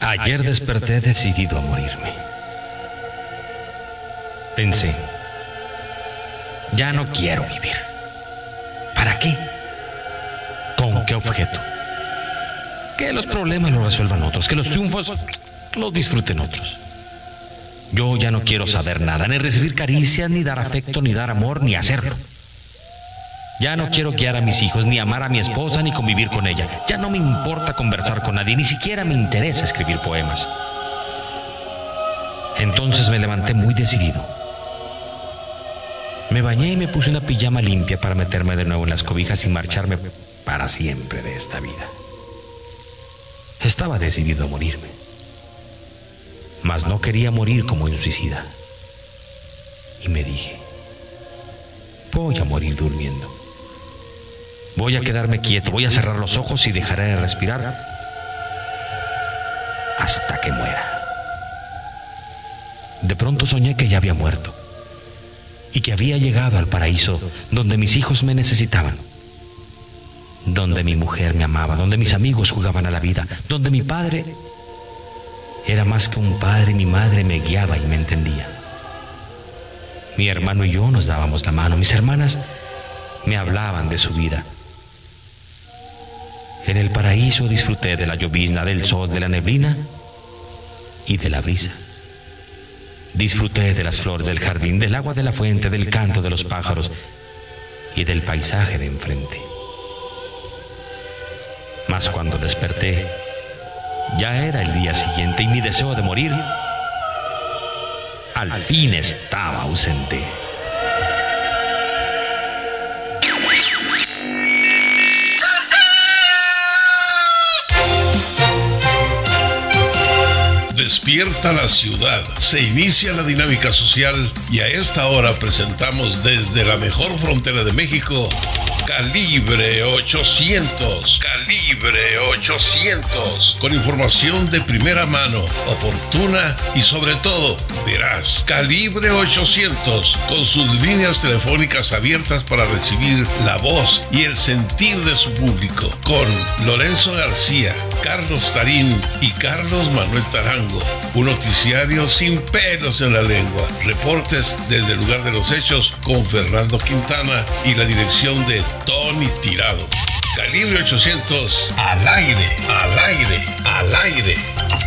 Ayer desperté decidido a morirme. Pensé, ya no quiero vivir. ¿Para qué? ¿Con qué objeto? Que los problemas los resuelvan otros, que los triunfos los disfruten otros. Yo ya no quiero saber nada, ni recibir caricias, ni dar afecto, ni dar amor, ni hacerlo. Ya no quiero guiar a mis hijos, ni amar a mi esposa, ni convivir con ella. Ya no me importa conversar con nadie, ni siquiera me interesa escribir poemas. Entonces me levanté muy decidido. Me bañé y me puse una pijama limpia para meterme de nuevo en las cobijas y marcharme para siempre de esta vida. Estaba decidido a morirme, mas no quería morir como un suicida. Y me dije, voy a morir durmiendo. Voy a quedarme quieto, voy a cerrar los ojos y dejaré de respirar hasta que muera. De pronto soñé que ya había muerto y que había llegado al paraíso donde mis hijos me necesitaban, donde mi mujer me amaba, donde mis amigos jugaban a la vida, donde mi padre era más que un padre y mi madre me guiaba y me entendía. Mi hermano y yo nos dábamos la mano, mis hermanas me hablaban de su vida. En el paraíso disfruté de la llovizna, del sol, de la neblina y de la brisa. Disfruté de las flores del jardín, del agua de la fuente, del canto de los pájaros y del paisaje de enfrente. Mas cuando desperté, ya era el día siguiente y mi deseo de morir al fin estaba ausente. Despierta la ciudad, se inicia la dinámica social y a esta hora presentamos desde la mejor frontera de México, Calibre 800. Calibre 800. Con información de primera mano, oportuna y sobre todo veraz. Calibre 800. Con sus líneas telefónicas abiertas para recibir la voz y el sentir de su público. Con Lorenzo García, Carlos Tarín y Carlos Manuel Tarango. Un noticiario sin pelos en la lengua. Reportes desde el lugar de los hechos con Fernando Quintana y la dirección de Tony Tirado. Calibre 800, al aire, al aire, al aire.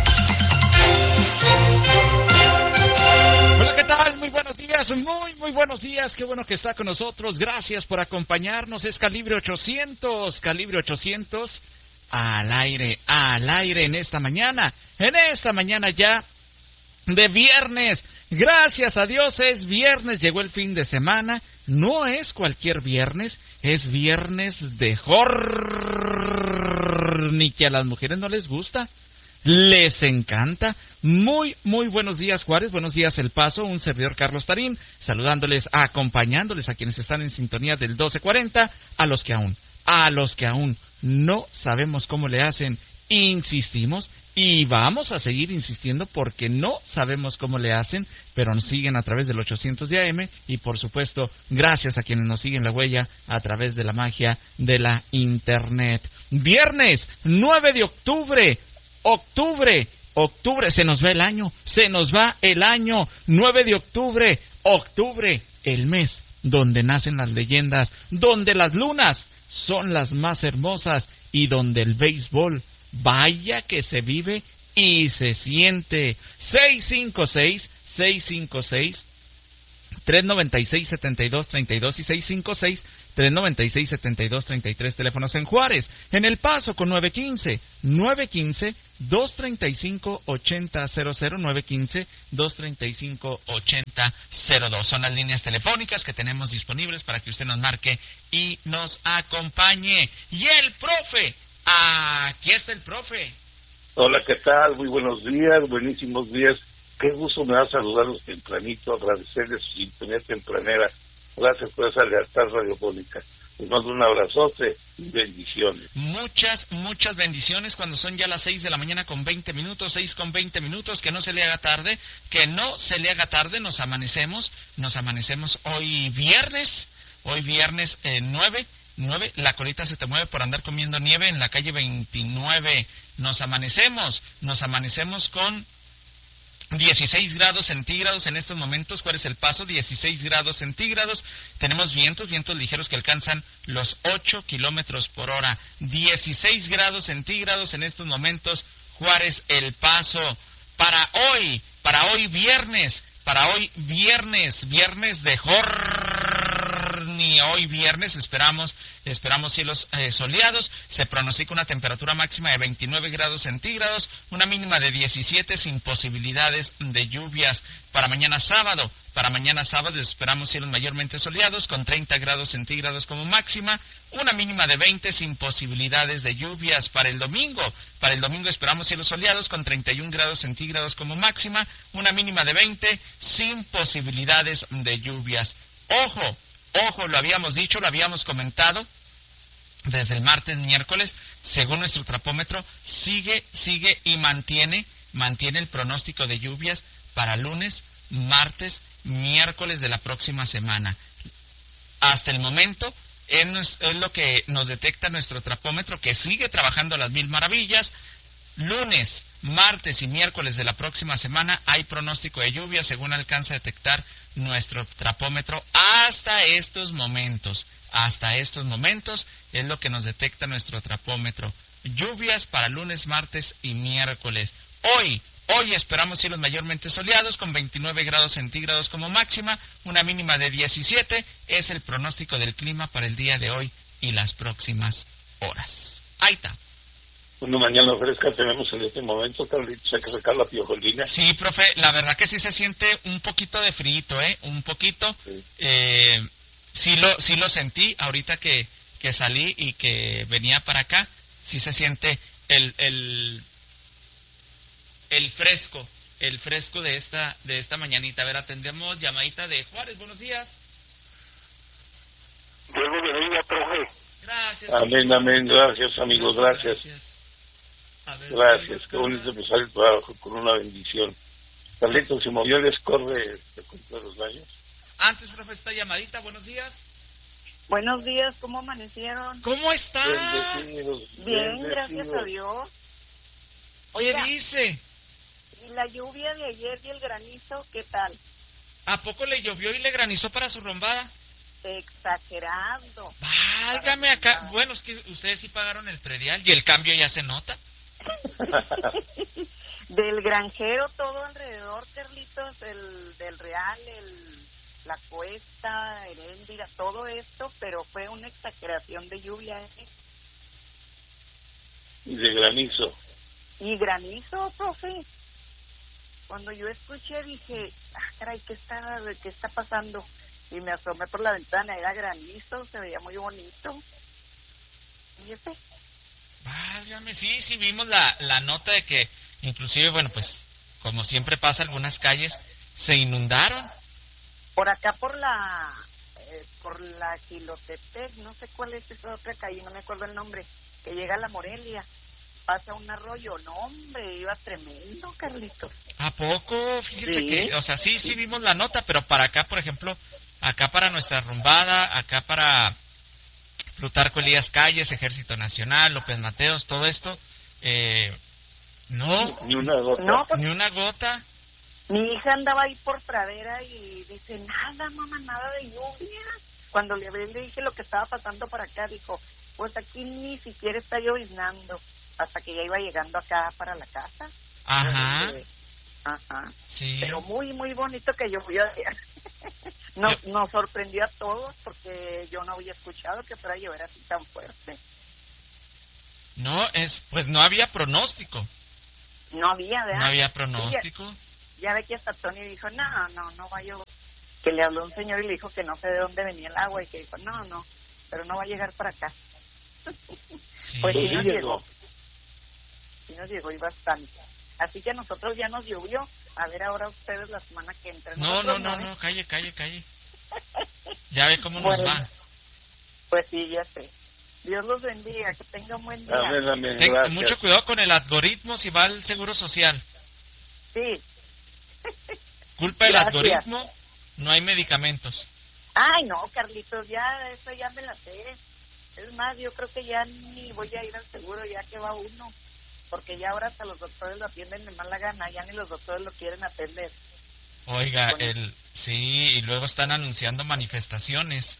Hola, ¿qué tal? Muy buenos días, muy buenos días. Qué bueno que está con nosotros. Gracias por acompañarnos. Es Calibre 800, Calibre 800, al aire en esta mañana ya de viernes. Gracias a Dios es viernes, llegó el fin de semana. No es cualquier viernes, es viernes de ni que a las mujeres no les gusta, les encanta. Muy buenos días, Juárez, buenos días, El Paso, un servidor Carlos Tarín, saludándoles, acompañándoles a quienes están en sintonía del 1240, a los que aún no sabemos cómo le hacen, insistimos y vamos a seguir insistiendo porque no sabemos cómo le hacen, pero nos siguen a través del 800 de AM y por supuesto gracias a quienes nos siguen la huella a través de la magia de la internet. Viernes 9 de octubre, se nos va el año, 9 de octubre, el mes donde nacen las leyendas, donde las lunas son las más hermosas y donde el béisbol, vaya que se vive y se siente. 656-396-7232 y 656-396-7233, teléfonos en Juárez. En El Paso con 915-235-8000, 915-235-8002. Son las líneas telefónicas que tenemos disponibles para que usted nos marque y nos acompañe. Y el profe, aquí está el profe. Hola, ¿qué tal? Muy buenos días, buenísimos días. Qué gusto me da saludarlos tempranito, agradecerles su sintonía tempranera. Gracias por esa lealtad radiofónica. Les mando un abrazote y bendiciones. Muchas bendiciones cuando son ya las 6 de la mañana con 20 minutos, 6 con 20 minutos, que no se le haga tarde, nos amanecemos hoy viernes 9 9, la colita se te mueve por andar comiendo nieve en la calle 29. Nos amanecemos con 16 grados centígrados en estos momentos. ¿Cuál es el paso? 16 grados centígrados. Tenemos vientos ligeros que alcanzan los 8 kilómetros por hora. 16 grados centígrados en estos momentos. Juárez, El Paso. Para hoy viernes de Horni. Hoy viernes esperamos cielos soleados. Se pronostica una temperatura máxima de 29 grados centígrados, una mínima de 17 sin posibilidades de lluvias. Para mañana sábado esperamos cielos mayormente soleados con 30 grados centígrados como máxima, una mínima de 20 sin posibilidades de lluvias. Para el domingo esperamos cielos soleados con 31 grados centígrados como máxima, una mínima de 20 sin posibilidades de lluvias. Ojo, lo habíamos dicho, lo habíamos comentado desde el martes, miércoles, según nuestro trapómetro, sigue y mantiene el pronóstico de lluvias para lunes, martes, miércoles de la próxima semana. Hasta el momento es lo que nos detecta nuestro trapómetro, que sigue trabajando a las mil maravillas. Lunes, martes y miércoles de la próxima semana hay pronóstico de lluvia según alcanza a detectar nuestro trapómetro hasta estos momentos. Hasta estos momentos es lo que nos detecta nuestro trapómetro. Lluvias para lunes, martes y miércoles. Hoy esperamos cielos mayormente soleados con 29 grados centígrados como máxima, una mínima de 17. Es el pronóstico del clima para el día de hoy y las próximas horas. Ahí está. Una mañana fresca tenemos en este momento, Carlitos, hay que sacar la piojolina. Sí, profe, la verdad que sí se siente un poquito de frío, un poquito. Sí. Sí lo sentí ahorita que salí y que venía para acá. Sí se siente el fresco de esta mañanita. A ver, atendemos llamadita de Juárez. Buenos días. Dios lo bendiga, profe. Gracias. Amén, gracias, amigos, gracias. Gracias, qué bonito empezar el trabajo con una bendición. Carlitos, si movió el score de cumplir los años. Antes, profe, esta llamadita, buenos días. Buenos días, ¿cómo amanecieron? ¿Cómo está? Bien, gracias a Dios. ¿Qué Oiga, dice? ¿y la lluvia de ayer y el granizo, qué tal? ¿A poco le llovió y le granizó para su rombada? Exagerado. Válgame acá. Bueno, es que ustedes sí pagaron el predial y el cambio ya se nota. Del granjero todo alrededor, Carlitos, del Real, la Cuesta, Heréndira, todo esto, pero fue una exageración de lluvia. Y de granizo. Y granizo, profe. Cuando yo escuché dije, caray, ¿qué está pasando? Y me asomé por la ventana, era granizo, se veía muy bonito. ¿Y ese? Válgame, sí, vimos la nota de que, inclusive, bueno, pues, como siempre pasa, algunas calles se inundaron. Por acá, por la Gilotepec, no sé cuál es esa otra calle, no me acuerdo el nombre, que llega a la Morelia, pasa un arroyo, no hombre, iba tremendo, Carlitos. ¿A poco? Fíjese Sí. que, o sea, sí vimos la nota, pero para acá, por ejemplo, acá para nuestra rumbada, acá para Plutarco Elías Calles, Ejército Nacional, López Mateos, todo esto, no, Ni una gota. No, pues, ni una gota. mi hija andaba ahí por pradera y dice, nada, mamá, nada de lluvia. Cuando le hablé, le dije lo que estaba pasando por acá, dijo, pues aquí ni siquiera está lloviznando, hasta que ya iba llegando acá para la casa. Ajá, Ajá. sí. Pero muy, muy bonito que llovió ayer. Nos sorprendió a todos porque yo no había escuchado que fuera a llover así tan fuerte. No, pues no había pronóstico. No había, ¿verdad? No había pronóstico. Ya ve que hasta Tony dijo, no va a llover. Que le habló un señor y le dijo que no sé de dónde venía el agua y que dijo, no, pero no va a llegar para acá. Sí. Pues sí Sí nos llegó. llegó. Sí nos llegó y bastante. Así que a nosotros ya nos llovió. A ver ahora ustedes la semana que entra. No, calle. Ya ve cómo nos Bueno. va. Pues sí, ya sé. Dios los bendiga, que tengan buen día. Amén, Ten mucho gracias. cuidado con el algoritmo si va al Seguro Social. Sí. Culpa del Gracias. algoritmo, no hay medicamentos. Ay, no, Carlitos, eso ya me la sé. Es más, yo creo que ya ni voy a ir al seguro ya que va uno, porque ya ahora hasta los doctores lo atienden de mala gana, ya ni los doctores lo quieren atender. Oiga, sí, y luego están anunciando manifestaciones.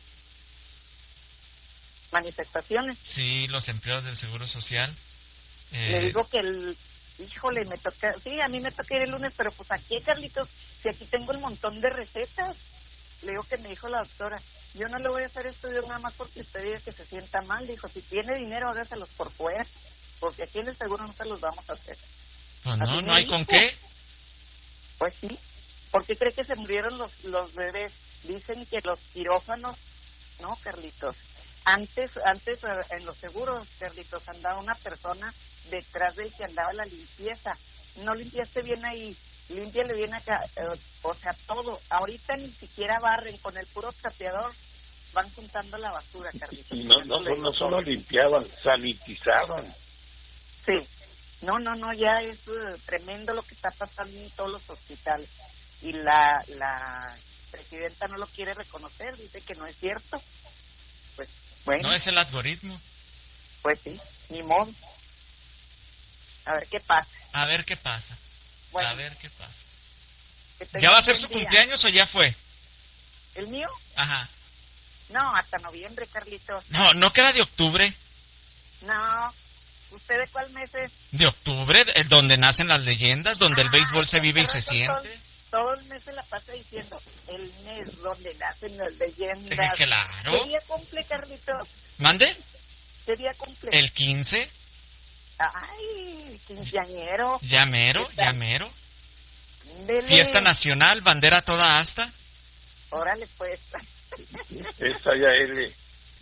Manifestaciones. Sí, los empleados del Seguro Social. Le digo que híjole, me toca, sí, a mí me toca ir el lunes, pero pues aquí, Carlitos, si aquí tengo el montón de recetas. Le digo que me dijo la doctora, yo no le voy a hacer estudios nada más porque usted diga que se sienta mal. Dijo, si tiene dinero, hágaselos por fuera, porque aquí en el seguro no se los vamos a hacer. Pues no hay con qué. Pues sí. ¿Por qué cree que se murieron los bebés? Dicen que los quirófanos, no, Carlitos. Antes en los seguros, Carlitos, andaba una persona detrás del que andaba la limpieza. No limpiaste bien ahí, límpiale bien acá, o sea, todo. Ahorita ni siquiera barren, con el puro trapeador van juntando la basura, Carlitos. No solo limpiaban, sanitizaban. Sí, no, ya es tremendo lo que está pasando en todos los hospitales. Y la presidenta no lo quiere reconocer, dice que no es cierto. Pues bueno. No es el algoritmo. Pues sí, ni modo. A ver qué pasa. Bueno, ¿ya va a ser su cumpleaños o ya fue? ¿El mío? Ajá. No, hasta noviembre, Carlitos. No queda de octubre. No. ¿Usted de cuál mes es? De octubre, donde nacen las leyendas, donde el béisbol se vive y se siente. Todo el mes se la pasa diciendo, el mes donde nacen las leyendas. Claro. ¿Qué día cumple, Carlitos? ¿Mande? ¿Qué día cumple? El 15. Ay, quinceañero. Ya mero. Dele. Fiesta nacional, bandera toda asta. Órale, pues. Es allá L.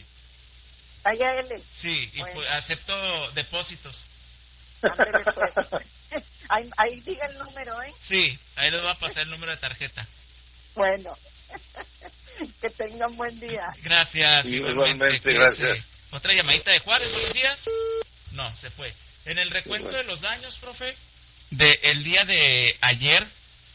Allá L. Sí, y bueno. pues, acepto depósitos. Ándele, pues. Ahí diga el número, ¿eh? Sí, ahí les va a pasar el número de tarjeta. Bueno, que tengan buen día. Gracias, igualmente, gracias. Otra llamadita de Juárez, buenos días. No, se fue. En el recuento de los daños, profe, del día de ayer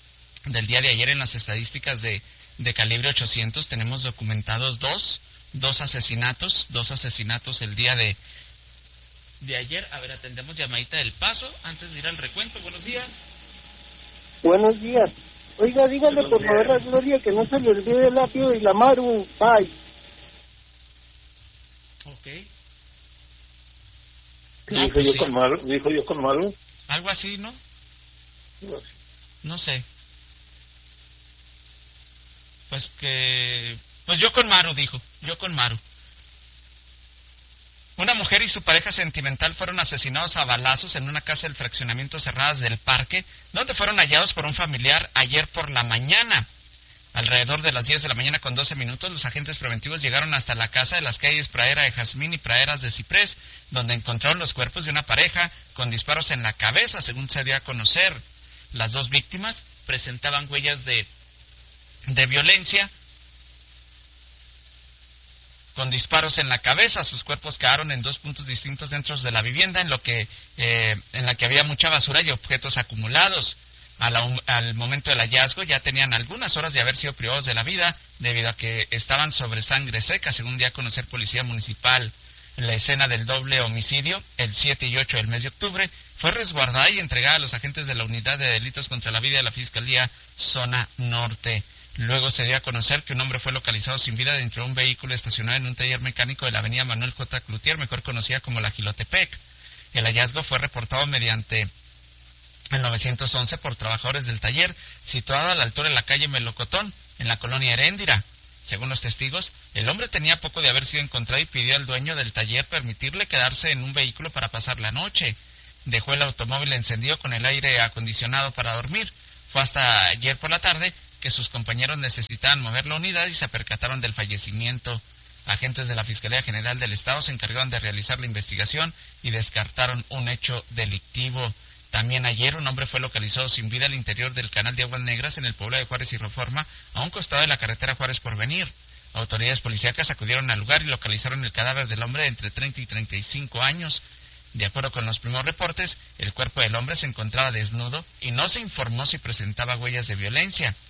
en las estadísticas de calibre 800 tenemos documentados dos asesinatos el día de ayer. A ver, atendemos llamadita del Paso antes de ir al recuento. Buenos días. Buenos días. Oiga, dígale por favor a Gloria que no se le olvide el apio y la Maru. Bye. Ok. Dijo yo con Maru. Algo así, ¿no? No sé. Pues yo con Maru, dijo. Yo con Maru. Una mujer y su pareja sentimental fueron asesinados a balazos en una casa del fraccionamiento Cerradas del Parque, donde fueron hallados por un familiar ayer por la mañana. Alrededor de las 10 de la mañana con 12 minutos, los agentes preventivos llegaron hasta la casa de las calles Pradera de Jazmín y Praderas de Ciprés, donde encontraron los cuerpos de una pareja con disparos en la cabeza, según se dio a conocer. Las dos víctimas presentaban huellas de violencia con disparos en la cabeza. Sus cuerpos quedaron en dos puntos distintos dentro de la vivienda, en la que había mucha basura y objetos acumulados. Al momento del hallazgo ya tenían algunas horas de haber sido privados de la vida debido a que estaban sobre sangre seca, según dio a conocer Policía Municipal. La escena del doble homicidio, el 7 y 8 del mes de octubre, fue resguardada y entregada a los agentes de la Unidad de Delitos contra la Vida de la Fiscalía Zona Norte. Luego se dio a conocer que un hombre fue localizado sin vida dentro de un vehículo estacionado en un taller mecánico de la avenida Manuel J. Cloutier, mejor conocida como la Jilotepec. El hallazgo fue reportado mediante el 911 por trabajadores del taller, situado a la altura de la calle Melocotón, en la colonia Heréndira. Según los testigos, el hombre tenía poco de haber sido encontrado y pidió al dueño del taller permitirle quedarse en un vehículo para pasar la noche. Dejó el automóvil encendido con el aire acondicionado para dormir. Fue hasta ayer por la tarde que sus compañeros necesitaban mover la unidad y se percataron del fallecimiento. Agentes de la Fiscalía General del Estado se encargaron de realizar la investigación y descartaron un hecho delictivo. También ayer un hombre fue localizado sin vida al interior del canal de Aguas Negras en el pueblo de Juárez y Reforma, a un costado de la carretera Juárez Porvenir. Autoridades policíacas acudieron al lugar y localizaron el cadáver del hombre de entre 30 y 35 años. De acuerdo con los primeros reportes, el cuerpo del hombre se encontraba desnudo y no se informó si presentaba huellas de violencia.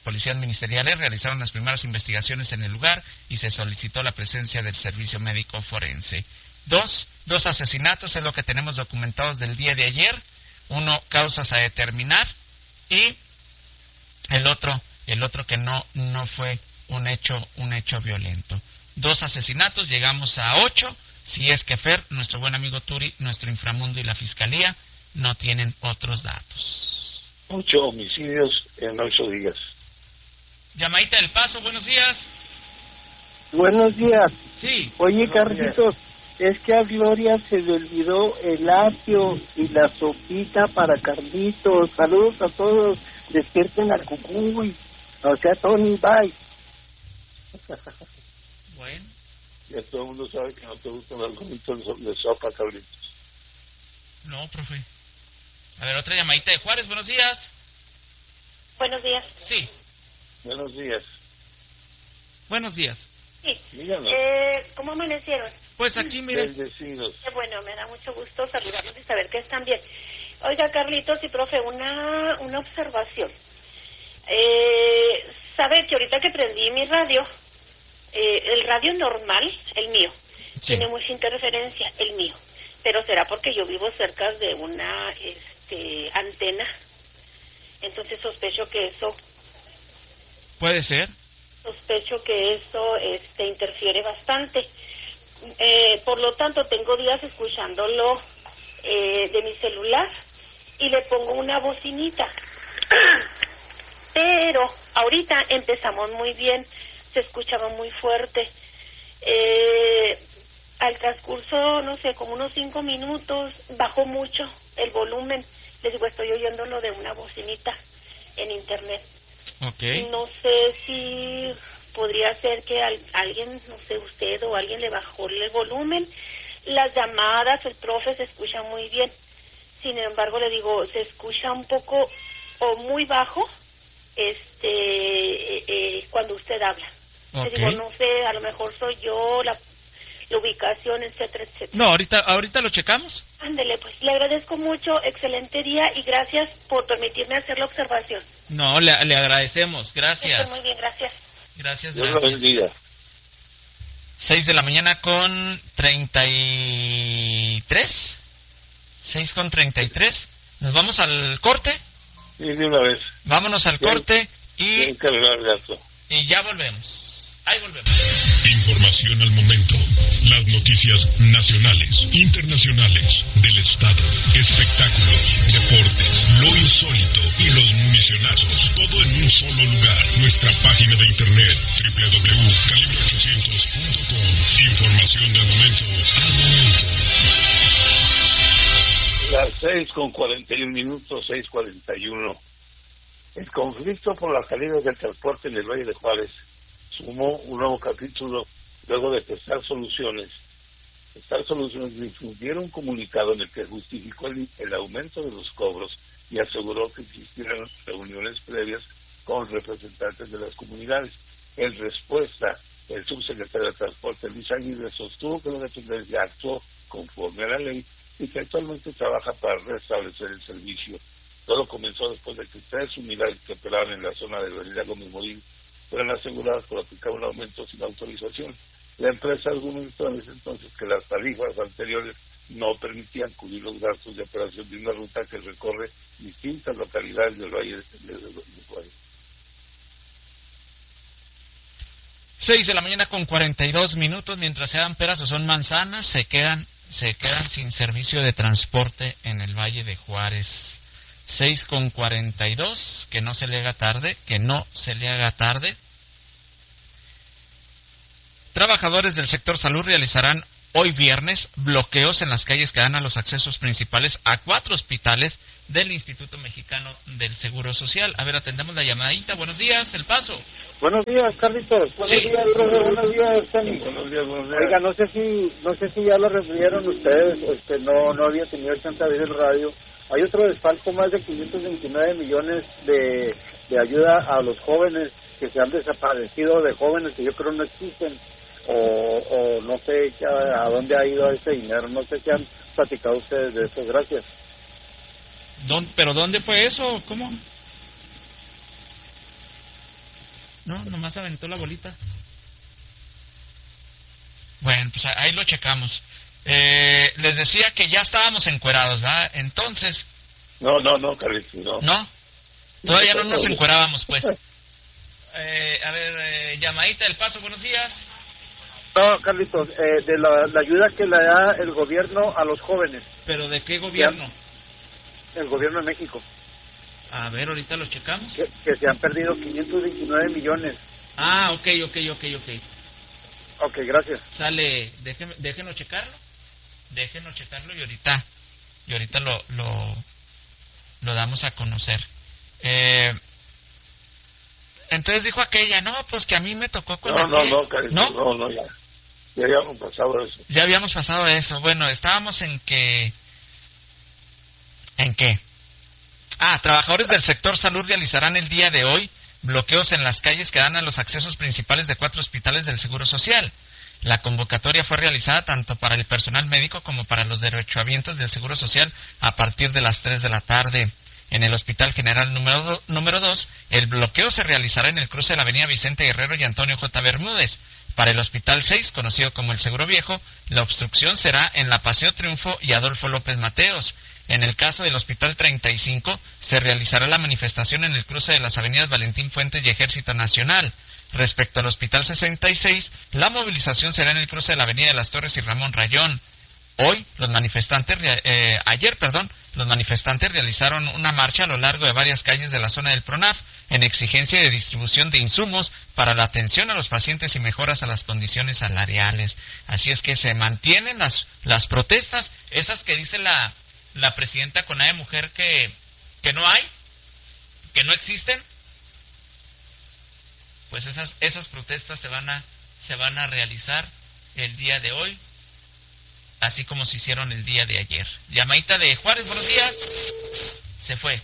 policías ministeriales realizaron las primeras investigaciones en el lugar y se solicitó la presencia del servicio médico forense. Dos asesinatos es lo que tenemos documentados del día de ayer. Uno, causas a determinar, y el otro que no fue un hecho violento. 2 asesinatos, llegamos a 8, si es que Fer, nuestro buen amigo Turi, nuestro inframundo y la fiscalía no tienen otros datos. 8 homicidios en 8 días. Llamadita del Paso, buenos días. Buenos días. Sí. Oye, Buenos Carlitos, es que a Gloria se le olvidó el apio y la sopita para Carlitos. Saludos a todos. Despierten a Cucuy. O sea, Tony, bye. Bueno. Ya todo el mundo sabe que no te gustan los gomitos de sopa, Carlitos. No, profe. A ver, otra llamadita de Juárez, buenos días. Buenos días. Sí, Buenos días. buenos días. Sí. Díganos. ¿Cómo amanecieron? Pues aquí, miren. Bendecidos. Qué bueno, me da mucho gusto saludarlos y saber que están bien. Oiga, Carlitos y profe, una observación. Sabe que ahorita que prendí mi radio, el radio normal, el mío, Sí. tiene mucha interferencia, el mío. Pero será porque yo vivo cerca de una antena. Entonces sospecho que eso Puede ser. interfiere bastante. Por lo tanto, tengo días escuchándolo de mi celular y le pongo una bocinita. Pero ahorita empezamos muy bien, se escuchaba muy fuerte. Al transcurso, no sé, como unos 5 minutos, bajó mucho el volumen. Les digo, estoy oyéndolo de una bocinita en internet. Ok. No sé si podría ser que alguien, no sé, usted o alguien le bajó el volumen. Las llamadas, el profe se escucha muy bien. Sin embargo, le digo, se escucha un poco o muy bajo cuando usted habla. Le Ok. digo, no sé, a lo mejor soy yo, la ubicación, etcétera, etcétera. No, ahorita lo checamos. Ándele, pues, le agradezco mucho, excelente día y gracias por permitirme hacer la observación. No, le agradecemos. Gracias. Estoy muy bien, gracias. Gracias, Dios lo gracias. bendiga. 6 de la mañana con 33. 6 con 33. Nos vamos al corte. Sí, de una vez. Vámonos al Bien. corte Tienen que arreglar el gasto. y ya volvemos. Ahí volvemos. Información al momento. Las noticias nacionales, internacionales, del estado, espectáculos, deportes, lo insólito y los municionazos. Todo en un solo lugar. Nuestra página de internet www.calibre800.com. Información del momento al momento. Las 6:41, 6:41. El conflicto por la salida del transporte en el Valle de Juárez sumó un nuevo capítulo luego de que Star Soluciones difundieron un comunicado en el que justificó el aumento de los cobros y aseguró que existieran reuniones previas con representantes de las comunidades. En respuesta, el subsecretario de Transporte, Luis Aguirre, sostuvo que la dependencia actuó conforme a la ley y que actualmente trabaja para restablecer el servicio. Todo comenzó después de que 3 unidades que operaban en la zona de la Avenida Gómez Morín fueron aseguradas por aplicar un aumento sin autorización. La empresa argumentó en ese entonces que las tarifas anteriores no permitían cubrir los gastos de operación de una ruta que recorre distintas localidades del Valle de Juárez. 6 de la mañana con 42 minutos. Mientras sean peras o son manzanas, se quedan sin servicio de transporte en el Valle de Juárez. 6 con 42, que no se le haga tarde, Trabajadores del sector salud realizarán hoy viernes bloqueos en las calles que dan a los accesos principales a 4 hospitales del Instituto Mexicano del Seguro Social. A ver, atendemos la llamadita. Buenos días, El Paso. Buenos días, Carlitos. Buenos Sí. días, profe. Buenos días, Tony. Buenos días, buenos días. Oiga, no sé si ya lo refirieron ustedes, no había tenido chance de ver el radio. Hay otro desfalco, más de 529 millones de ayuda a los jóvenes que se han desaparecido, de jóvenes que yo creo no existen, o no sé a dónde ha ido ese dinero, no sé si han platicado ustedes de eso. Gracias. ¿Pero dónde fue eso? ¿Cómo? No, nomás aventó la bolita. Bueno, pues ahí lo checamos. Les decía que ya estábamos encuerados, ¿verdad? Entonces... No, Carlitos, no. ¿No? Todavía no nos encuerábamos, pues. A ver, llamadita del Paso, buenos días. No, Carlitos, de la ayuda que le da el gobierno a los jóvenes. ¿Pero de qué gobierno? El gobierno de México. A ver, ahorita lo checamos. Que se han perdido 529 millones. Ah, ok. Ok, gracias. Sale, déjenos checarlo y ahorita lo damos a conocer. Entonces dijo aquella, no, pues que a mí me tocó con No, Carlitos, no, ya habíamos pasado eso. Ya habíamos pasado eso. Bueno, estábamos ¿En qué? Trabajadores del sector salud realizarán el día de hoy bloqueos en las calles que dan a los accesos principales de 4 hospitales del Seguro Social. La convocatoria fue realizada tanto para el personal médico como para los derechohabientes del Seguro Social a partir de las 3 de la tarde. En el Hospital General número 2, el bloqueo se realizará en el cruce de la avenida Vicente Guerrero y Antonio J. Bermúdez. Para el Hospital 6, conocido como el Seguro Viejo, la obstrucción será en la Paseo Triunfo y Adolfo López Mateos. En el caso del Hospital 35, se realizará la manifestación en el cruce de las avenidas Valentín Fuentes y Ejército Nacional. Respecto al Hospital 66, la movilización será en el cruce de la avenida de las Torres y Ramón Rayón. Ayer, los manifestantes realizaron una marcha a lo largo de varias calles de la zona del PRONAF en exigencia de distribución de insumos para la atención a los pacientes y mejoras a las condiciones salariales. Así es que se mantienen las protestas, esas que dice la presidenta CONADE Mujer que no hay, que no existen. Pues esas protestas se van a realizar el día de hoy, así como se hicieron el día de ayer. Llamadita de Juárez, buenos días. Se fue.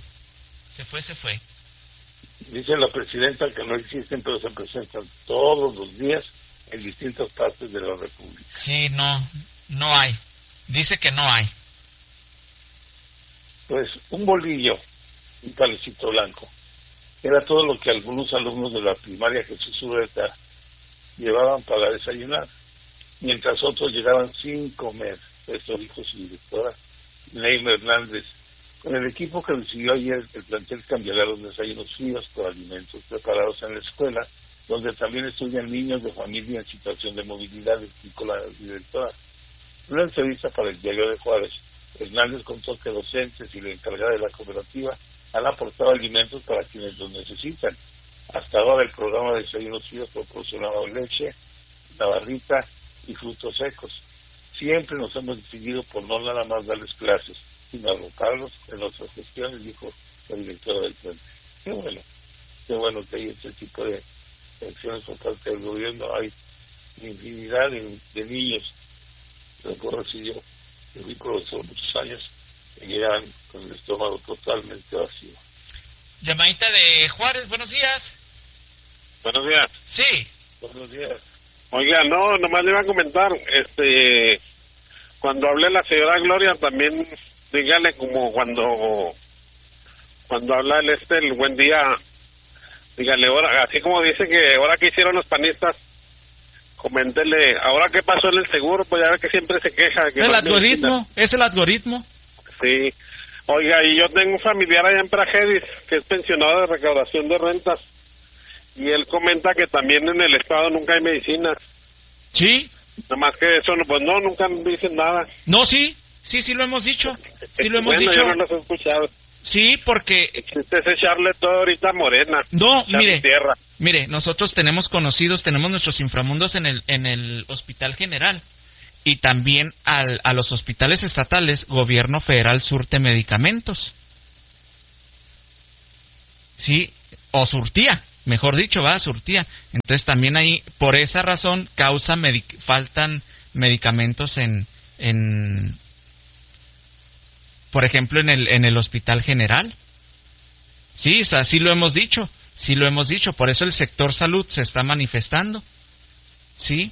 Dice la presidenta que no existen, pero se presentan todos los días en distintas partes de la República. Sí, no hay. Dice que no hay. Pues un bolillo, un palecito blanco, era todo lo que algunos alumnos de la primaria Jesús Ureta llevaban para desayunar, mientras otros llegaban sin comer. Esto dijo su directora, Neima Hernández. Con el equipo que recibió ayer, el plantel cambiará los desayunos fríos por alimentos preparados en la escuela, donde también estudian niños de familia en situación de movilidad, explicó la directora. En una entrevista para el Diario de Juárez, Hernández contó que docentes y la encargada de la cooperativa han aportado alimentos para quienes los necesitan. Hasta ahora el programa de desayunos fríos proporcionaba leche, una barrita y frutos secos. Siempre nos hemos decidido por no nada más darles clases, sino arroparlos en nuestras gestiones, dijo la directora del puente. Qué bueno que hay este tipo de acciones por parte del gobierno. Hay infinidad de niños, recuerdo si yo vi por muchos años, que llegan con el estómago totalmente vacío. Llamadita de Juárez, buenos días. Buenos días. Sí. Buenos días. Oiga, nomás le iba a comentar, cuando hablé la señora Gloria, también dígale como cuando habla el buen día, dígale, ahora, así como dice que ahora que hicieron los panistas, coméntele, ahora qué pasó en el seguro, pues ya ve que siempre se queja. Que es el algoritmo. Sí. Oiga, y yo tengo un familiar allá en Prajedis, que es pensionado de recaudación de rentas, y él comenta que también en el estado nunca hay medicinas. Sí. Nada más que eso, pues nunca dicen nada. No, sí lo hemos dicho. Sí lo hemos bueno, dicho. Yo no los he escuchado. Sí, porque... Existe ese echarle todo ahorita Morena. No, tierra. Mire, nosotros tenemos nuestros inframundos en el Hospital General. Y también a los hospitales estatales, gobierno federal surte medicamentos. Sí, o surtía, mejor dicho, surtía. Entonces también ahí, por esa razón, faltan medicamentos por ejemplo, en el Hospital General. Sí, o sea, sí lo hemos dicho, por eso el sector salud se está manifestando. Sí.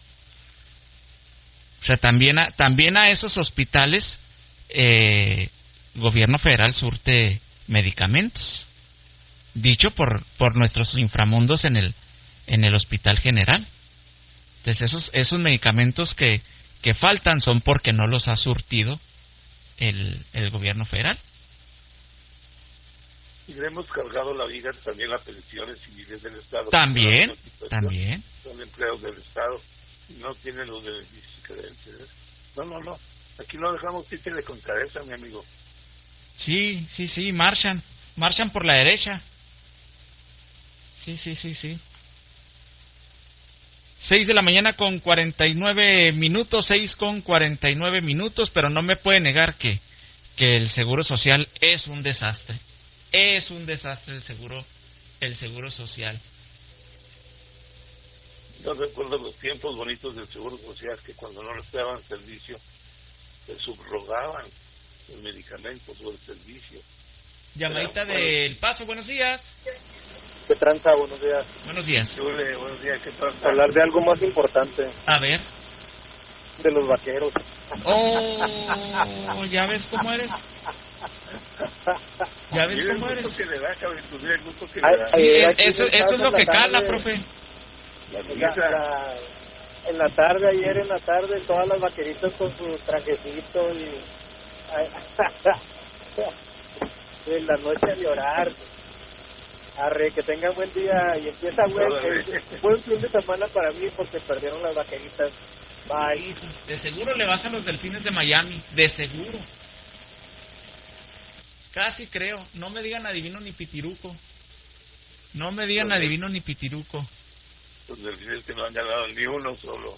O sea, también a esos hospitales, gobierno federal surte medicamentos. dicho por nuestros inframundos en el Hospital General. Entonces esos medicamentos que faltan son porque no los ha surtido el gobierno federal. Y le hemos cargado la vida también a pensiones civiles del Estado. También. Son empleados del Estado y no tienen los beneficios que deben tener. No. Aquí no dejamos títere con cabeza, mi amigo. Sí, marchan por la derecha. Sí. 6 de la mañana con 49 minutos, 6 con 49 minutos, pero no me puede negar que el Seguro Social es un desastre. Es un desastre el Seguro Social. Yo recuerdo los tiempos bonitos del Seguro Social, que cuando no les daban servicio, se subrogaban los medicamentos o el servicio. Llamadita del Paso, buenos días. ¿Qué tranza? Buenos días. Buenos días. Buenos días, ¿qué tranza? Hablar de algo más importante. A ver. De los vaqueros. Oh, ¿ya ves cómo eres? ¿Ya ves cómo eres? Sí, eso es lo que cala, profe. En la tarde, ayer en la tarde, todas las vaqueritas con su trajecito y en la noche a llorar. Arre, que tengan buen día y empieza buen fin de semana para mí porque perdieron las vaqueritas. Bye. De seguro le vas a los Delfines de Miami, de seguro. Casi creo, no me digan adivino ni pitiruco. Los Delfines que no han ganado ni uno solo.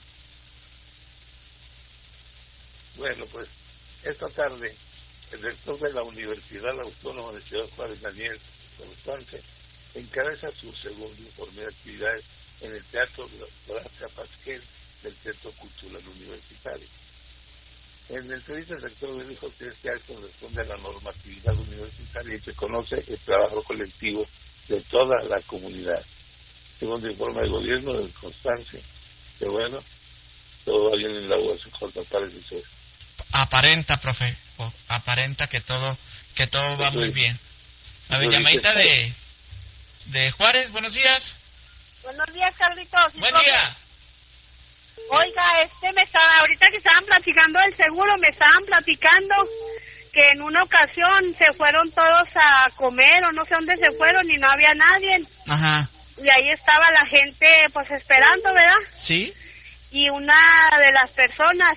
Bueno, pues esta tarde el rector de la Universidad Autónoma de Ciudad Juárez, Daniel Constance, encabeza su segundo informe de actividades en el Teatro Gracia Pasquel del Centro Cultural Universitario. En el entrevista el rector dijo que este acto responde a la normatividad universitaria y reconoce el trabajo colectivo de toda la comunidad. Según el informe del gobierno del Constance, que bueno, todo va bien en la UACJ, parece ser. Aparenta, profe, aparenta que todo va muy bien. A ver, llamadita de Juárez, buenos días. Buenos días, Carlitos. Buen día. Oiga, ahorita que estaban platicando del seguro, me estaban platicando que en una ocasión se fueron todos a comer o no sé dónde se fueron y no había nadie. Ajá. Y ahí estaba la gente pues esperando, ¿verdad? Sí. Y una de las personas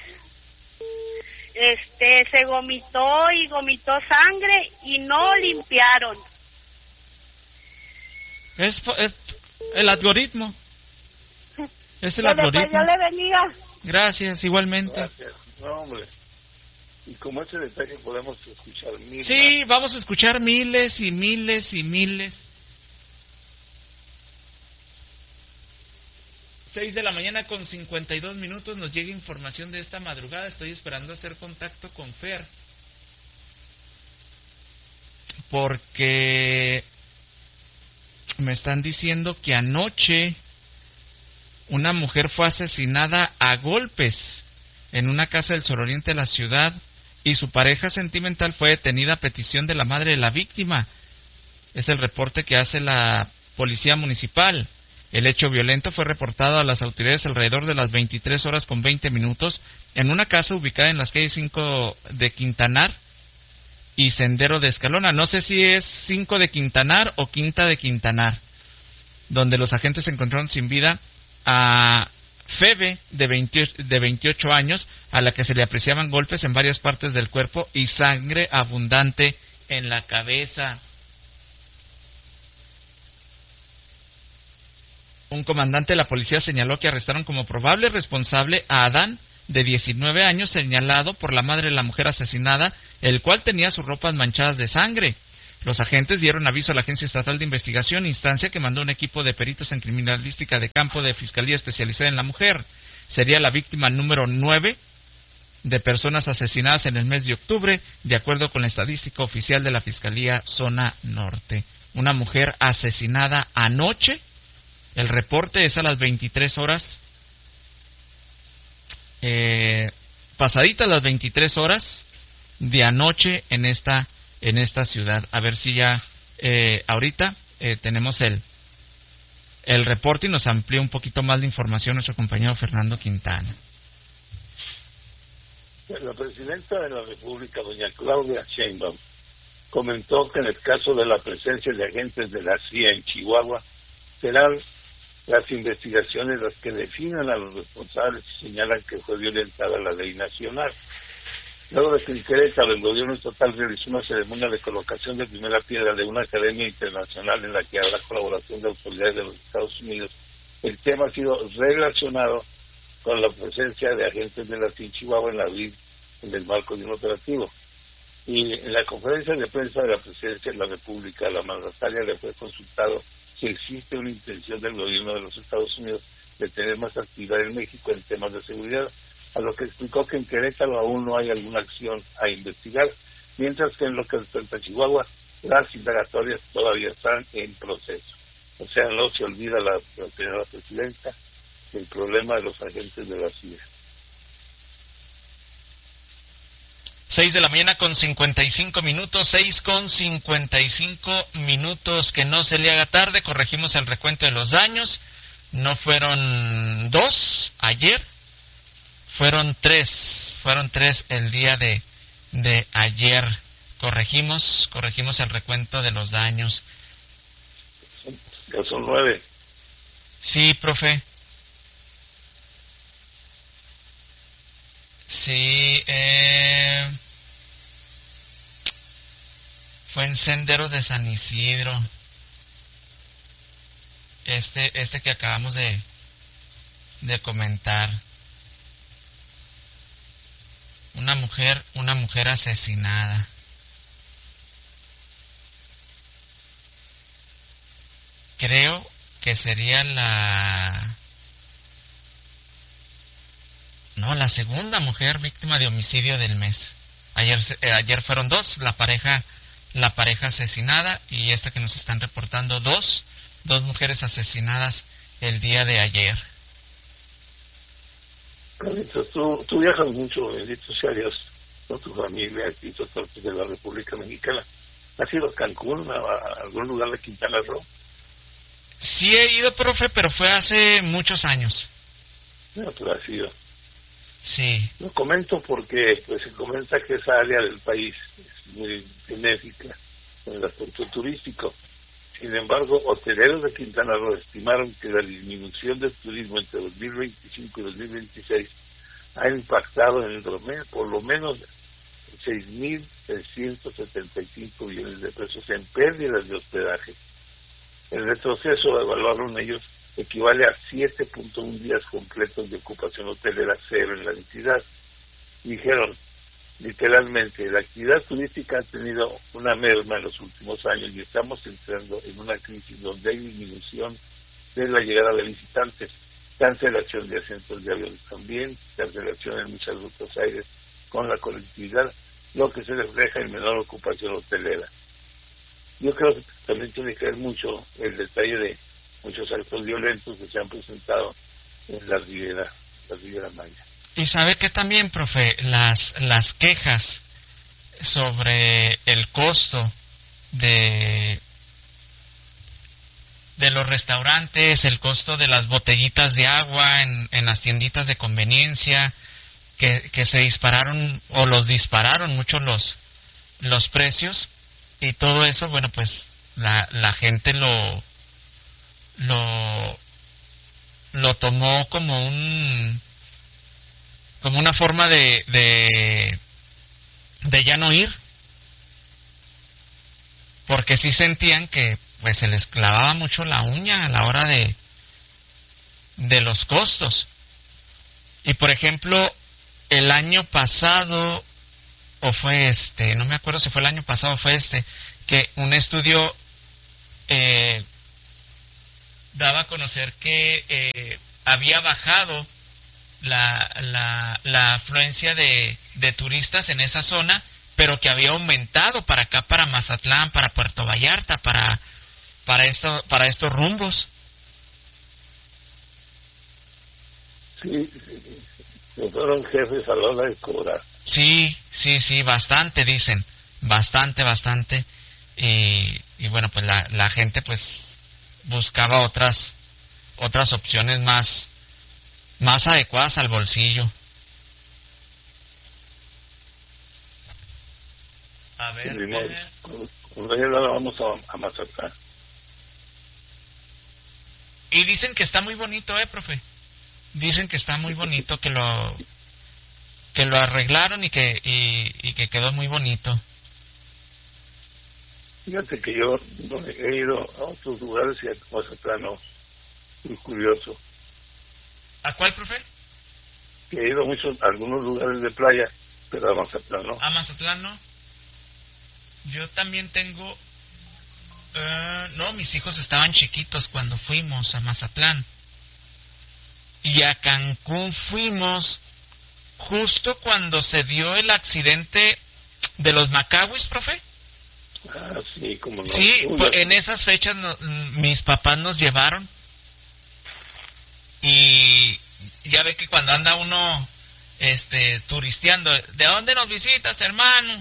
se vomitó sangre y no limpiaron. Es el algoritmo. Es el algoritmo. Dios le bendiga. Gracias, igualmente. Gracias. No, hombre. Y como ese detalle podemos escuchar miles. Sí, vamos a escuchar miles y miles y miles. 6 de la mañana con 52 minutos nos llega información de esta madrugada. Estoy esperando hacer contacto con Fer. Porque me están diciendo que anoche una mujer fue asesinada a golpes en una casa del suroriente de la ciudad y su pareja sentimental fue detenida a petición de la madre de la víctima. Es el reporte que hace la policía municipal. El hecho violento fue reportado a las autoridades alrededor de las 23 horas con 20 minutos en una casa ubicada en las calles 5 de Quintanar y Sendero de Escalona. No sé si es 5 de Quintanar o Quinta de Quintanar, donde los agentes encontraron sin vida a Febe, de 28 años, a la que se le apreciaban golpes en varias partes del cuerpo y sangre abundante en la cabeza. Un comandante de la policía señaló que arrestaron como probable responsable a Adán, de 19 años, señalado por la madre de la mujer asesinada, el cual tenía sus ropas manchadas de sangre. Los agentes dieron aviso a la Agencia Estatal de Investigación, instancia que mandó un equipo de peritos en criminalística de campo de Fiscalía Especializada en la Mujer. Sería la víctima número 9 de personas asesinadas en el mes de octubre, de acuerdo con la estadística oficial de la Fiscalía Zona Norte. Una mujer asesinada anoche. El reporte es a las 23 horas, pasaditas las 23 horas de anoche en esta ciudad. A ver si ya ahorita tenemos el reporte y nos amplía un poquito más la información nuestro compañero Fernando Quintana. La presidenta de la República, doña Claudia Sheinbaum, comentó que en el caso de la presencia de agentes de la CIA en Chihuahua, serán las investigaciones las que definan a los responsables y señalan que fue violentada la ley nacional. Luego de que en Querétaro el gobierno estatal realizó una ceremonia de colocación de primera piedra de una academia internacional en la que habrá colaboración de autoridades de los Estados Unidos, el tema ha sido relacionado con la presencia de agentes de la CIA en Chihuahua en abril en el marco de un operativo. Y en la conferencia de prensa de la Presidencia de la República, la mandataria le fue consultado si existe una intención del gobierno de los Estados Unidos de tener más actividad en México en temas de seguridad, a lo que explicó que en Querétaro aún no hay alguna acción a investigar, mientras que en lo que respecta a Chihuahua, las indagatorias todavía están en proceso. O sea, no se olvida la señora presidenta del problema de los agentes de la CIA. 6 de la mañana con 55 minutos, 6:55, que no se le haga tarde. Corregimos el recuento de los daños. No fueron 2 ayer, fueron 3 el día de ayer. Corregimos el recuento de los daños. Ya son 9. Sí, profe. Sí, fue en Senderos de San Isidro. Este que acabamos de comentar. Una mujer asesinada. Creo que sería la segunda mujer víctima de homicidio del mes. Ayer fueron 2, la pareja asesinada, y esta que nos están reportando, 2 mujeres asesinadas el día de ayer. Carlitos, tú viajas mucho, bendito sea Dios, con tu familia aquí, todas partes de la República Mexicana. ¿Has ido a Cancún, a algún lugar de Quintana Roo? Sí he ido, profe, pero fue hace muchos años. No, tú has ido. Sí. Lo comento porque pues se comenta que esa área del país es muy benéfica en el aspecto turístico. Sin embargo, hoteleros de Quintana Roo estimaron que la disminución del turismo entre 2025 y 2026 ha impactado en el promedio por lo menos 6.375 millones de pesos en pérdidas de hospedaje. El retroceso, evaluaron ellos, equivale a 7.1 días completos de ocupación hotelera cero en la entidad. Dijeron, literalmente, la actividad turística ha tenido una merma en los últimos años y estamos entrando en una crisis donde hay disminución de la llegada de visitantes, cancelación de asientos de aviones también, cancelación en muchas rutas aéreas con la colectividad, lo que se refleja en menor ocupación hotelera. Yo creo que también tiene que ver mucho el detalle de muchos actos violentos que se han presentado en la Riviera Maya. Y sabe que también, profe, las quejas sobre el costo de los restaurantes, el costo de las botellitas de agua en las tienditas de conveniencia, que se dispararon o los dispararon mucho los precios, y todo eso, bueno, pues la gente lo tomó como una forma de ya no ir, porque sí sentían que pues se les clavaba mucho la uña a la hora de los costos. Y por ejemplo, el año pasado, o fue no me acuerdo si fue el año pasado o fue que un estudio daba a conocer que había bajado la afluencia de turistas en esa zona, pero que había aumentado para acá, para Mazatlán, para Puerto Vallarta, para estos rumbos. Sí, fueron jefes a la hora de cobrar. Sí, bastante, dicen, bastante. y bueno, pues la gente pues buscaba otras opciones más adecuadas al bolsillo. A ver, ahora vamos a Mazatlán. Y dicen que está muy bonito, profe. Dicen que está muy bonito, que lo arreglaron y que quedó muy bonito. Fíjate que yo no he ido a otros lugares y a Mazatlán no. Muy curioso. ¿A cuál, profe? Que he ido a algunos lugares de playa, pero a Mazatlán no. ¿A Mazatlán no? Yo también tengo... no, mis hijos estaban chiquitos cuando fuimos a Mazatlán. Y a Cancún fuimos justo cuando se dio el accidente de los Macawis, profe. Ah, sí, como no. Sí, en esas fechas mis papás nos llevaron. Y ya ve que cuando anda uno turisteando, ¿de dónde nos visitas, hermano?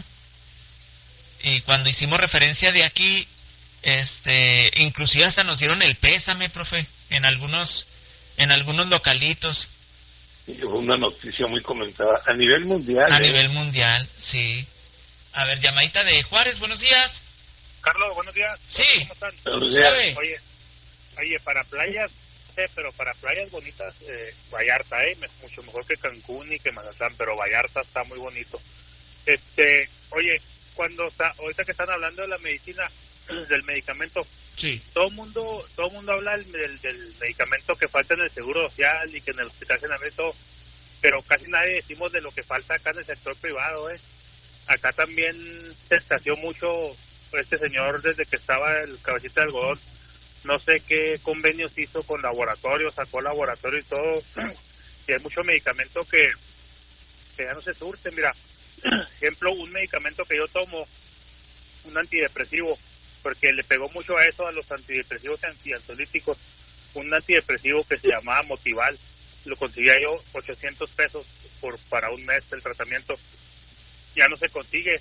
Y cuando hicimos referencia de aquí, inclusive hasta nos dieron el pésame, profe, en algunos localitos. Y fue una noticia muy comentada a nivel mundial. A nivel mundial, sí. A ver, llamadita de Juárez, buenos días. Carlos, buenos días. Sí. ¿Cómo están? Buenos días. Oye, para playas, pero para playas bonitas, Vallarta, mucho mejor que Cancún y que Mazatlán, pero Vallarta está muy bonito. Oye, ahorita que están hablando de la medicina, del medicamento, sí, todo el mundo habla del medicamento que falta en el Seguro Social y que en el Hospital General y todo, pero casi nadie decimos de lo que falta acá en el sector privado. Acá también se escaseó mucho este señor desde que estaba el cabecita de algodón. No sé qué convenios hizo con laboratorios, sacó laboratorio y todo, y hay mucho medicamento que ya no se surte. Mira, ejemplo, un medicamento que yo tomo, un antidepresivo, porque le pegó mucho a eso, a los antidepresivos antiansiolíticos, un antidepresivo que se llamaba Motival, lo conseguía yo 800 pesos para un mes el tratamiento. Ya no se consigue,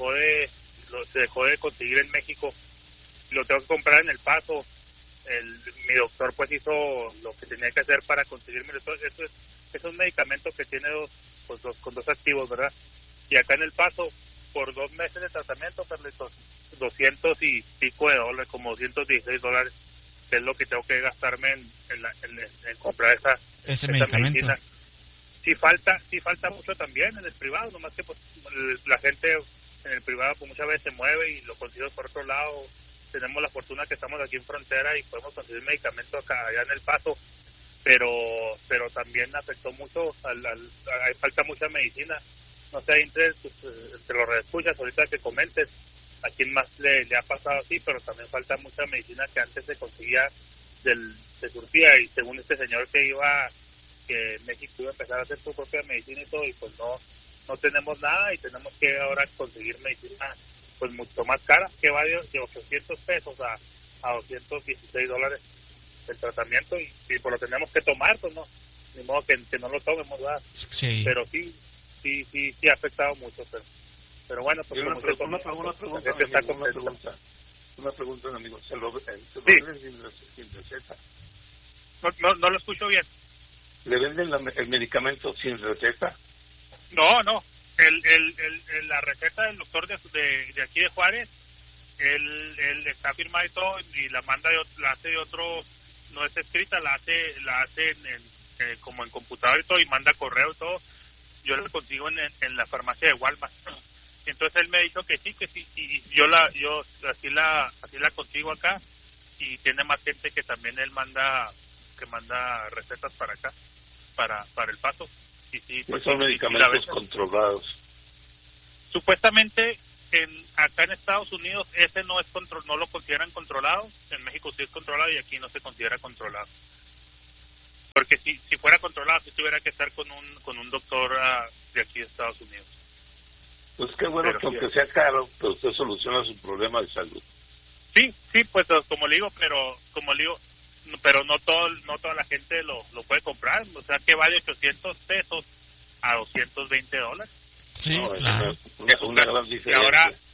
se dejó de conseguir en México, lo tengo que comprar en El Paso. Mi doctor pues hizo lo que tenía que hacer para conseguirme eso. Es un medicamento que tiene con dos activos, ¿verdad? Y acá en El Paso, por 2 meses de tratamiento, Carlitos, 200 y pico de dólares, como $216, que es lo que tengo que gastarme en comprar esa medicamento. medicina. Sí falta mucho también en el privado, nomás que pues la gente en el privado pues muchas veces se mueve y lo consigue por otro lado. Tenemos la fortuna que estamos aquí en frontera y podemos conseguir medicamento allá en El Paso, pero también afectó mucho, hay falta mucha medicina. No sé, entre los reescuchas ahorita que comentes, a quién más le ha pasado así, pero también falta mucha medicina que antes se conseguía, se surtía, y según este señor que México iba a empezar a hacer su propia medicina y todo, y pues no tenemos nada y tenemos que ahora conseguir medicina pues mucho más cara, que va de 800 pesos a $216 el tratamiento, y pues lo tenemos que tomar, pues no, ni modo que no lo tomemos, ¿verdad? Sí. Pero sí ha afectado mucho, pero bueno, pues una pregunta, amigo, ¿se lo venden sin receta? No lo escucho bien. ¿Le venden el medicamento sin receta? No, la receta del doctor de aquí de Juárez, él está firmada y todo, y la hace de otro, no es escrita, la hace como en computador y todo, y manda correo y todo. Yo la consigo en la farmacia de Walmart. Entonces él me dijo que sí, y yo así la consigo acá, y tiene más gente que también él manda recetas para acá, para El Paso. Y sí, pues son medicamentos controlados. Supuestamente acá en Estados Unidos ese no lo consideran controlado. En México sí es controlado y aquí no se considera controlado. Porque si fuera controlado, sí tuviera que estar con un doctor de aquí de Estados Unidos. Pues qué bueno, pero que aunque sea caro, pero usted soluciona su problema de salud. Sí, pues como le digo, pero no toda la gente lo puede comprar. O sea, que va de 800 pesos a $220. Sí, no, claro. Una gran diferencia. Y ahora,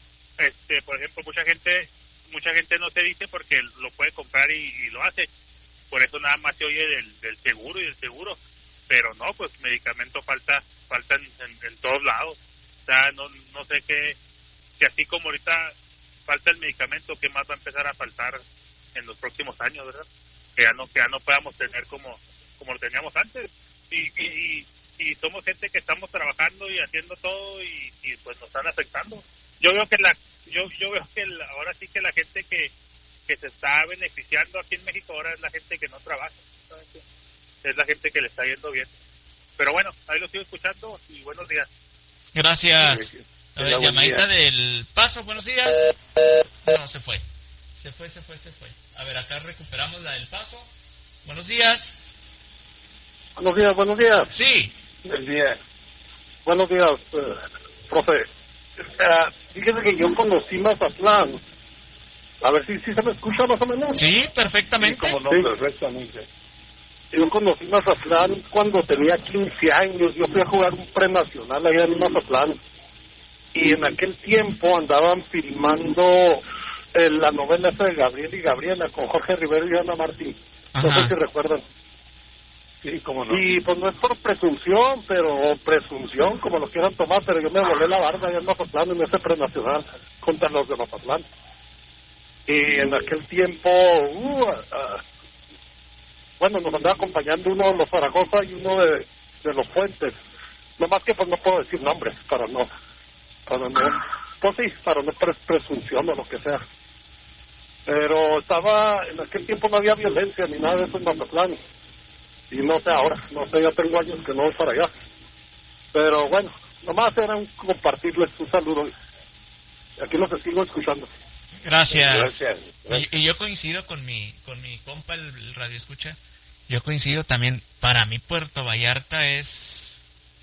por ejemplo, mucha gente no se dice porque lo puede comprar y lo hace. Por eso nada más se oye del seguro y del seguro. Pero no, pues medicamento faltan en todos lados. O sea, no sé qué, que así como ahorita falta el medicamento, ¿qué más va a empezar a faltar en los próximos años, verdad? Que ya no podamos tener como lo teníamos antes. Y somos gente que estamos trabajando y haciendo todo y pues nos están afectando. Yo veo que ahora sí que la gente que se está beneficiando aquí en México ahora es la gente que no trabaja, ¿sabes? Es la gente que le está yendo bien. Pero bueno, ahí lo sigo escuchando y buenos días. Gracias. A ver, llamadita del Paso, buenos días. No, se fue. A ver, acá recuperamos la del Paso. Buenos días. Buenos días. Sí. Buen día. Buenos días, profe. Fíjese que yo conocí Mazatlán. A ver si se me escucha más o menos. Sí, perfectamente. Sí, perfectamente. Yo conocí Mazatlán cuando tenía 15 años. Yo fui a jugar un prenacional allá en Mazatlán. Y en aquel tiempo andaban filmando la novela esa de Gabriel y Gabriela con Jorge Rivero y Ana Martín. Ajá. No sé si recuerdan. Sí, cómo no. Y pues no es por presunción, como lo quieran tomar, pero yo me volé la barba allá en Mazatlán, en ese prenacional, contra los de Mazatlán. Y en aquel tiempo, bueno, nos andaba acompañando uno de los Zaragoza y uno de los Fuentes. Nomás que pues no puedo decir nombres, para no presunción o lo que sea. Pero en aquel tiempo no había violencia ni nada de eso en Mazatlán. Y no sé ahora, ya tengo años que no voy para allá. Pero bueno, nomás era compartirles un saludo. Aquí los sigo escuchando. Gracias. Y yo coincido con mi compa, el radio escucha. Yo coincido también. Para mí Puerto Vallarta es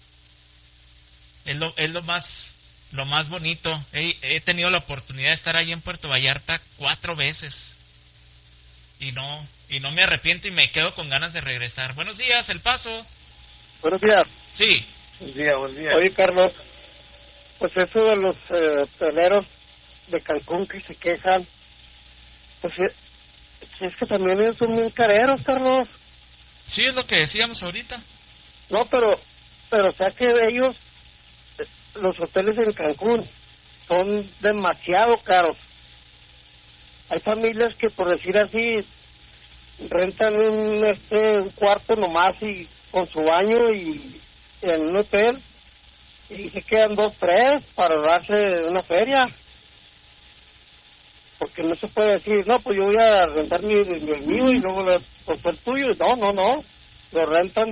lo más bonito. He tenido la oportunidad de estar ahí en Puerto Vallarta 4 veces. Y no me arrepiento y me quedo con ganas de regresar. Buenos días, El Paso. Buenos días. Sí. Buen día. Oye, Carlos, pues eso de los hoteleros de Cancún que se quejan, pues es que también son muy careros, Carlos. Sí, es lo que decíamos ahorita. No, pero o sea que ellos, los hoteles en Cancún, son demasiado caros. Hay familias que, por decir así, rentan un cuarto nomás y con su baño y en un hotel y se quedan 2, 3 para ahorrarse una feria. Porque no se puede decir, no, pues yo voy a rentar mi mío y luego el tuyo. No. Lo rentan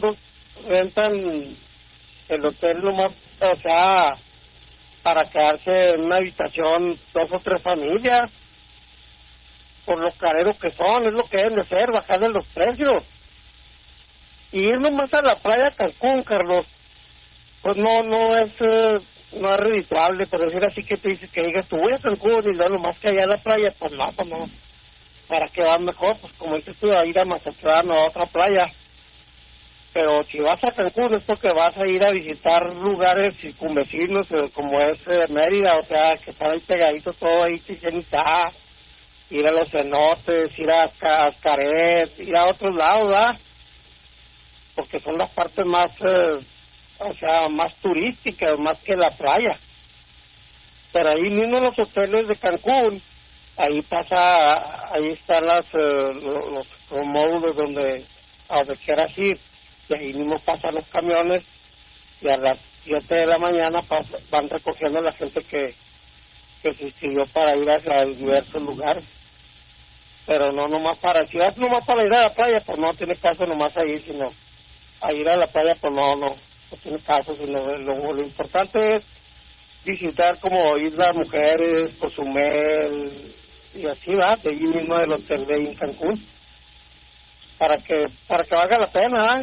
el hotel nomás, o sea, para quedarse en una habitación 2 o 3 familias. Por los careros que son, es lo que deben de hacer, bajarle los precios. Y ir nomás a la playa Cancún, Carlos, pues no es redituable, por decir así que te dices que digas, tú voy a Cancún y luego nomás que allá a la playa, pues no. ¿Para qué va mejor? Pues como dices tú, a ir a Mazatlán o a otra playa. Pero si vas a Cancún es porque vas a ir a visitar lugares circunvecinos, como es Mérida, o sea, que están ahí pegaditos todo ahí, Chichén Itzá, ir a los cenotes, ir a Xcaret, ir a otros lados, ¿verdad? Porque son las partes más, más turísticas, más que la playa. Pero ahí mismo en los hoteles de Cancún, ahí están los módulos donde quieras ir, y ahí mismo pasan los camiones, y a las 7 de la mañana van recogiendo a la gente que se inscribió para ir a diversos lugares. Pero no nomás si vas nomás para ir a la playa, pues no tiene caso nomás ahí, sino a ir a la playa, pues no tiene caso, sino lo importante es visitar como Islas Mujeres, Cozumel, y así va, de allí mismo del hotel de ahí en Cancún, para que valga la pena, ¿eh?